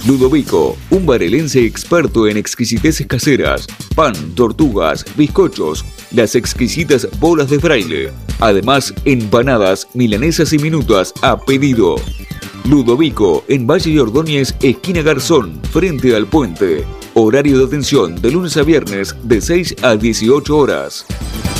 Ludovico, un barelense experto en exquisiteces caseras, pan, tortugas, bizcochos, las exquisitas bolas de fraile. Además, empanadas, milanesas y minutas a pedido. Ludovico, en Valle de Ordóñez, esquina Garzón, frente al puente. Horario de atención de lunes a viernes de 6 a 18 horas.